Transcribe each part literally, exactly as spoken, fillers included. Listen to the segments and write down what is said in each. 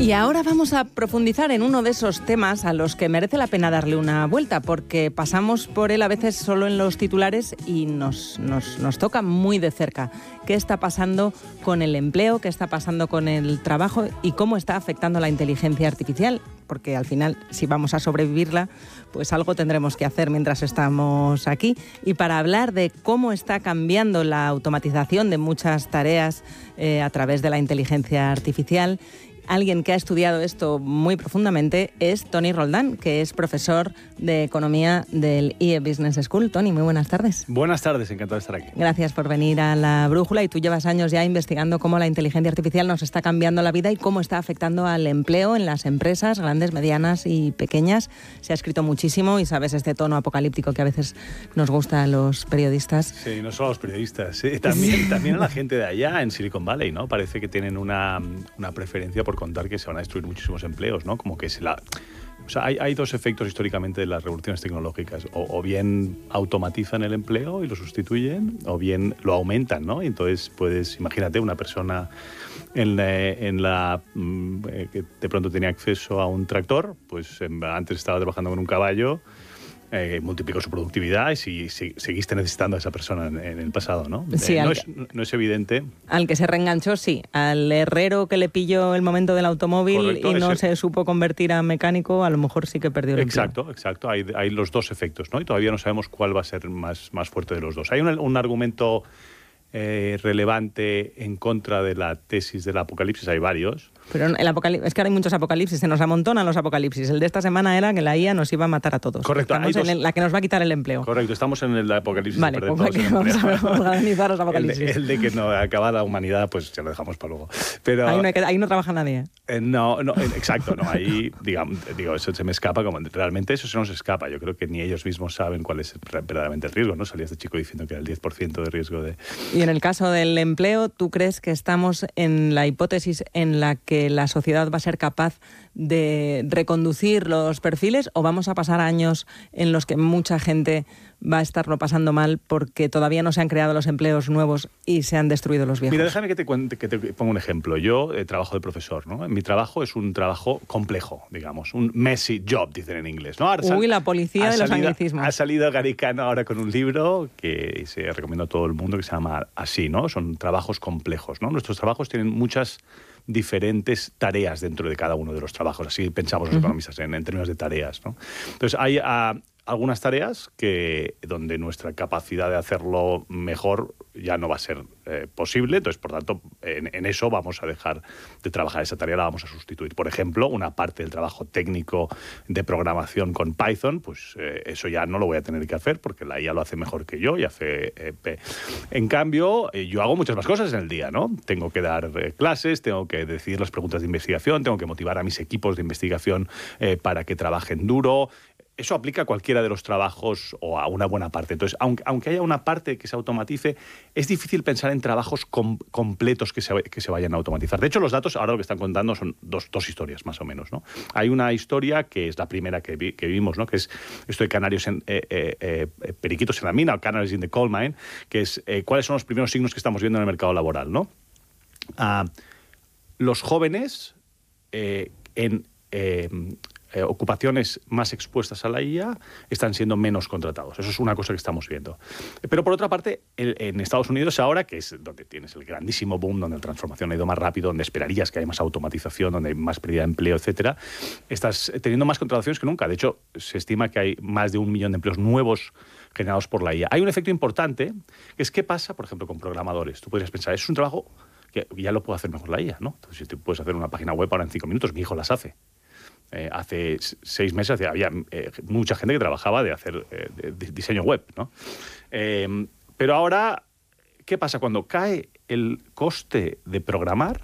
Y ahora vamos a profundizar en uno de esos temas a los que merece la pena darle una vuelta, porque pasamos por él a veces solo en los titulares y nos, nos, nos toca muy de cerca. ¿Qué está pasando con el empleo? ¿Qué está pasando con el trabajo? ¿Y cómo está afectando la inteligencia artificial? Porque al final, si vamos a sobrevivirla, pues algo tendremos que hacer mientras estamos aquí. Y para hablar de cómo está cambiando la automatización de muchas tareas eh, a través de la inteligencia artificial, alguien que ha estudiado esto muy profundamente es Toni Roldán, que es profesor de Economía del I E Business School. Toni, muy buenas tardes. Buenas tardes, encantado de estar aquí. Gracias por venir a La Brújula. Y tú llevas años ya investigando cómo la inteligencia artificial nos está cambiando la vida y cómo está afectando al empleo en las empresas, grandes, medianas y pequeñas. Se ha escrito muchísimo y sabes este tono apocalíptico que a veces nos gusta a los periodistas. Sí, no solo a los periodistas, sí, también, también a la gente de allá en Silicon Valley, ¿no? Parece que tienen una, una preferencia por contar que se van a destruir muchísimos empleos, ¿no? Como que se la... O sea, hay, hay dos efectos históricamente de las revoluciones tecnológicas. O, o bien automatizan el empleo y lo sustituyen, o bien lo aumentan, ¿no? Y entonces puedes, imagínate, una persona en la, en la que de pronto tenía acceso a un tractor, pues antes estaba trabajando con un caballo, Eh, multiplicó su productividad y si, si seguiste necesitando a esa persona en, en el pasado, ¿no? Sí, eh, no, al, es, no es evidente. Al que se reenganchó, sí. Al herrero que le pilló el momento del automóvil. Correcto, y no ese... se supo convertir a mecánico, a lo mejor sí que perdió el exacto, empleo. Exacto, hay, hay los dos efectos, ¿no? Y todavía no sabemos cuál va a ser más, más fuerte de los dos. Hay un, un argumento eh, relevante en contra de la tesis del apocalipsis, hay varios. Pero el apocalipsis, es que ahora hay muchos apocalipsis, se nos amontonan los apocalipsis. El de esta semana era que la I A nos iba a matar a todos. Correcto. Estamos dos... en el, la que nos va a quitar el empleo. Correcto, estamos en el apocalipsis. Vale, pues aquí vamos a organizar los apocalipsis. El de, el de que no acaba la humanidad, pues ya lo dejamos para luego. Pero, ahí, no hay que, ahí no trabaja nadie. Eh, no, no, exacto, no, ahí, digamos, digo, eso se me escapa, como realmente eso se nos escapa. Yo creo que ni ellos mismos saben cuál es verdaderamente el riesgo, ¿no? Salía este chico diciendo que era el diez por ciento de riesgo de... Y en el caso del empleo, ¿tú crees que estamos en la hipótesis en la que la sociedad va a ser capaz de reconducir los perfiles o vamos a pasar años en los que mucha gente va a estarlo pasando mal porque todavía no se han creado los empleos nuevos y se han destruido los viejos? Mira, déjame que te, cuente, que te ponga un ejemplo. Yo eh, trabajo de profesor, ¿no? Mi trabajo es un trabajo complejo, digamos, un messy job, dicen en inglés, ¿no? Ahora, Uy, la policía de los salido, anglicismos. Ha salido Gary Kano ahora con un libro que se recomiendo a todo el mundo que se llama así, ¿no? Son trabajos complejos, ¿no? Nuestros trabajos tienen muchas diferentes tareas dentro de cada uno de los trabajos. Así pensamos los uh-huh. economistas en, en términos de tareas, ¿no? Entonces, hay uh, algunas tareas que, donde nuestra capacidad de hacerlo mejor ya no va a ser eh, posible. Entonces, por tanto, en, en eso vamos a dejar de trabajar. Esa tarea la vamos a sustituir. Por ejemplo, una parte del trabajo técnico de programación con Python, pues eh, eso ya no lo voy a tener que hacer porque la I A lo hace mejor que yo y hace... Eh, P. En cambio, eh, yo hago muchas más cosas en el día, ¿no? Tengo que dar eh, clases, tengo que decidir las preguntas de investigación, tengo que motivar a mis equipos de investigación eh, para que trabajen duro. Eso aplica a cualquiera de los trabajos o a una buena parte. Entonces, aunque, aunque haya una parte que se automatice, es difícil pensar en trabajos com, completos que se, que se vayan a automatizar. De hecho, los datos ahora lo que están contando son dos, dos historias, más o menos, ¿no? Hay una historia que es la primera que, vi, que vimos, ¿no? Que es esto de canarios en, eh, eh, eh, periquitos en la mina, o canaries in the coal mine, que es eh, cuáles son los primeros signos que estamos viendo en el mercado laboral, ¿no? Uh, los jóvenes eh, en... Eh, Eh, ocupaciones más expuestas a la I A están siendo menos contratados. Eso es una cosa que estamos viendo. Pero por otra parte, el, en Estados Unidos ahora, que es donde tienes el grandísimo boom, donde la transformación ha ido más rápido, donde esperarías que haya más automatización, donde hay más pérdida de empleo, etcétera, estás teniendo más contrataciones que nunca. De hecho, se estima que hay más de un millón de empleos nuevos generados por la I A. Hay un efecto importante, que es qué pasa, por ejemplo, con programadores. Tú podrías pensar, es un trabajo que ya lo puede hacer mejor la I A, ¿no? Entonces, si tú puedes hacer una página web ahora en cinco minutos, mi hijo las hace. Eh, hace seis meses había eh, mucha gente que trabajaba de hacer eh, de diseño web, ¿no? Eh, pero ahora, ¿qué pasa? Cuando cae el coste de programar,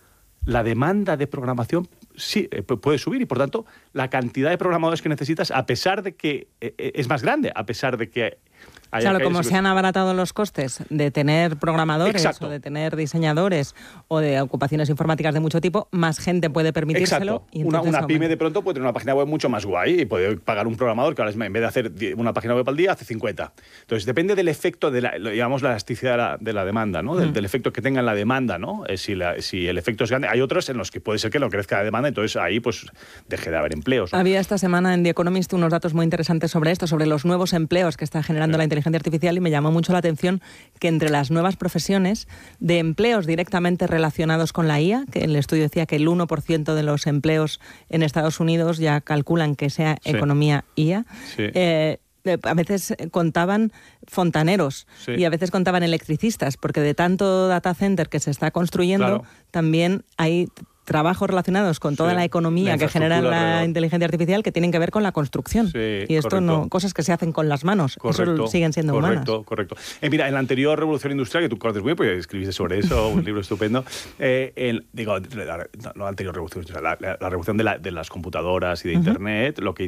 la demanda de programación sí, eh, puede subir y, por tanto, la cantidad de programadores que necesitas, a pesar de que eh, es más grande, a pesar de que Hay, claro, hay, como hay, se han abaratado los costes de tener programadores Exacto. o de tener diseñadores o de ocupaciones informáticas de mucho tipo, más gente puede permitírselo. Exacto. Y una una aumenta. pyme de pronto puede tener una página web mucho más guay y puede pagar un programador que ahora en vez de hacer una página web al día, hace cincuenta. Entonces, depende del efecto de la, digamos, la elasticidad de la, de la demanda, ¿no? Del, mm. del efecto que tenga en la demanda, ¿no? Eh, si, la, si el efecto es grande. Hay otros en los que puede ser que no crezca la demanda, entonces ahí pues deje de haber empleos, ¿no? Había esta semana en The Economist unos datos muy interesantes sobre esto, sobre los nuevos empleos que está generando sí. la inteligencia artificial, y me llamó mucho la atención que entre las nuevas profesiones de empleos directamente relacionados con la I A, que el estudio decía que el uno por ciento de los empleos en Estados Unidos ya calculan que sea sí. economía I A, sí. eh, a veces contaban fontaneros sí. y a veces contaban electricistas, porque de tanto data center que se está construyendo, claro. también hay trabajos relacionados con toda sí, la economía la que genera la alrededor. inteligencia artificial que tienen que ver con la construcción. Sí, y esto correcto. no, cosas que se hacen con las manos, correcto, eso siguen siendo correcto, humanas. Correcto, correcto. Eh, mira, en la anterior revolución industrial, que tú conoces muy bien porque escribiste sobre eso, un libro estupendo, eh, el, digo, la, no la anterior revolución industrial, la, la, la revolución de, la, de las computadoras y de uh-huh. Internet, lo que